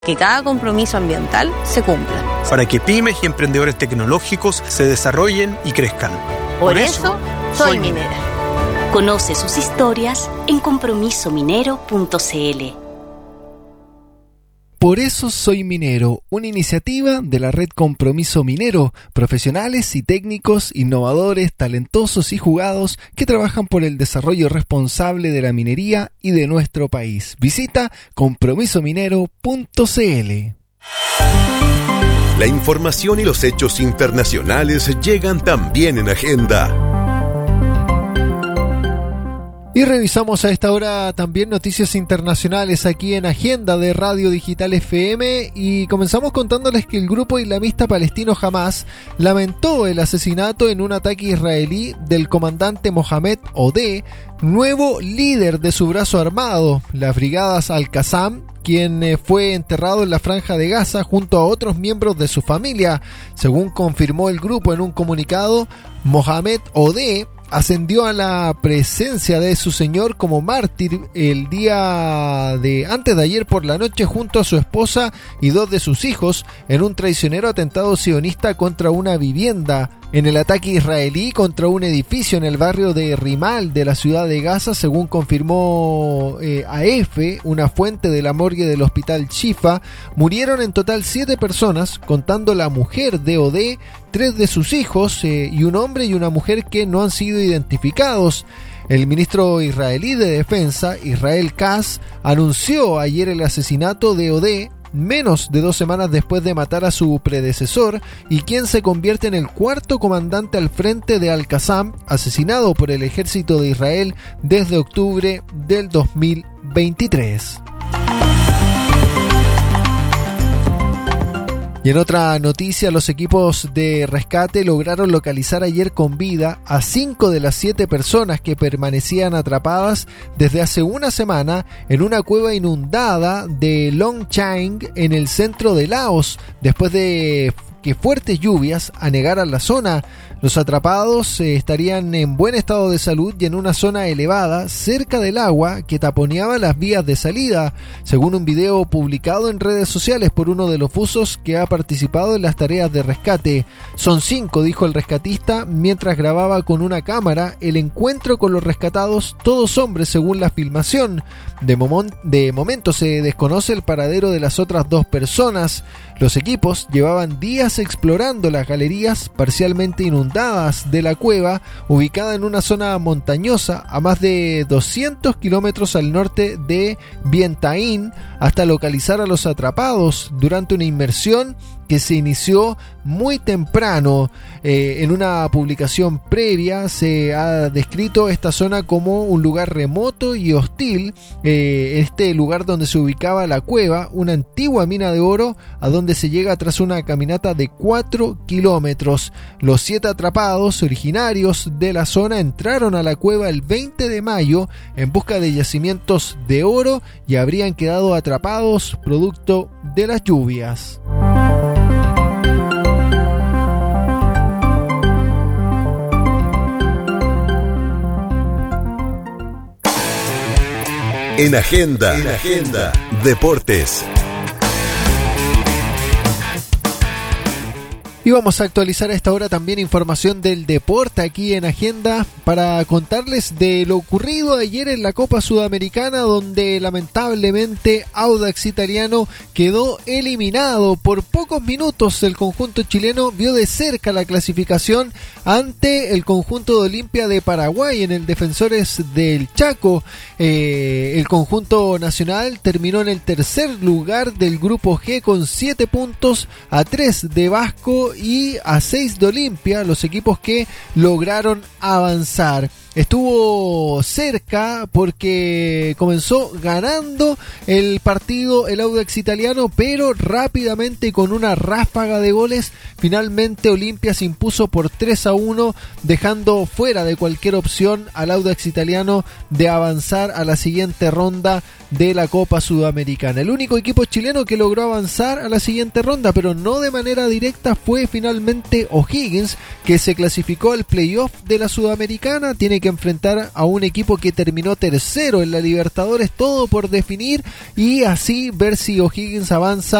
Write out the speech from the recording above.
Que cada compromiso ambiental se cumpla. Para que pymes y emprendedores tecnológicos se desarrollen y crezcan. Por eso, soy minera. Conoce sus historias en compromisominero.cl. Por eso soy minero, una iniciativa de la red Compromiso Minero, profesionales y técnicos innovadores, talentosos y jugados que trabajan por el desarrollo responsable de la minería y de nuestro país. Visita compromisominero.cl. La información y los hechos internacionales llegan también en Agenda. Y revisamos a esta hora también noticias internacionales aquí en Agenda de Radio Digital FM y comenzamos contándoles que el grupo islamista palestino Hamas lamentó el asesinato en un ataque israelí del comandante Mohamed Odeh, nuevo líder de su brazo armado, las brigadas Al-Qassam, quien fue enterrado en la Franja de Gaza junto a otros miembros de su familia. Según confirmó el grupo en un comunicado, Mohamed Odeh ascendió a la presencia de su señor como mártir el día de antes de ayer por la noche junto a su esposa y dos de sus hijos en un traicionero atentado sionista contra una vivienda. En el ataque israelí contra un edificio en el barrio de Rimal de la ciudad de Gaza, según confirmó AF, una fuente de la morgue del hospital Shifa, murieron en total 7 personas, contando la mujer de Odeh, 3 de sus hijos y un hombre y una mujer que no han sido identificados. El ministro israelí de Defensa, Israel Katz, anunció ayer el asesinato de Odeh, menos de 2 semanas después de matar a su predecesor y quien se convierte en el cuarto comandante al frente de Al-Qassam, asesinado por el ejército de Israel desde octubre del 2023. Y en otra noticia, los equipos de rescate lograron localizar ayer con vida a 5 de las 7 personas que permanecían atrapadas desde hace una semana en una cueva inundada de Long Chang en el centro de Laos, después de que fuertes lluvias anegaran la zona. Los atrapados estarían en buen estado de salud y en una zona elevada cerca del agua que taponeaba las vías de salida, según un video publicado en redes sociales por uno de los buzos que ha participado en las tareas de rescate. Son 5, dijo el rescatista mientras grababa con una cámara el encuentro con los rescatados, todos hombres según la filmación. De momento se desconoce el paradero de las otras 2 personas. Los equipos llevaban días explorando las galerías parcialmente inundadas de la cueva, ubicada en una zona montañosa a más de 200 kilómetros al norte de Vientiane, hasta localizar a los atrapados durante una inmersión que se inició muy temprano. En una publicación previa se ha descrito esta zona como un lugar remoto y hostil. Este lugar donde se ubicaba la cueva, una antigua mina de oro, a donde se llega tras una caminata de 4 kilómetros. Los 7 atrapados originarios de la zona entraron a la cueva el 20 de mayo en busca de yacimientos de oro y habrían quedado atrapados producto de las lluvias. En Agenda, Deportes. Y vamos a actualizar a esta hora también información del deporte aquí en Agenda para contarles de lo ocurrido ayer en la Copa Sudamericana, donde lamentablemente Audax Italiano quedó eliminado por pocos minutos. El conjunto chileno vio de cerca la clasificación ante el conjunto de Olimpia de Paraguay en el Defensores del Chaco. El conjunto nacional terminó en el tercer lugar del grupo G con 7 puntos, a 3 de Vasco y a 6 de Olimpia, los equipos que lograron avanzar. Estuvo cerca porque comenzó ganando el partido el Audax Italiano, pero rápidamente con una ráfaga de goles, finalmente Olimpia se impuso por 3-1, dejando fuera de cualquier opción al Audax Italiano de avanzar a la siguiente ronda de la Copa Sudamericana. El único equipo chileno que logró avanzar a la siguiente ronda, pero no de manera directa, fue finalmente O'Higgins, que se clasificó al playoff de la Sudamericana. Tiene tiene que enfrentar a un equipo que terminó tercero en la Libertadores, todo por definir, y así ver si O'Higgins avanza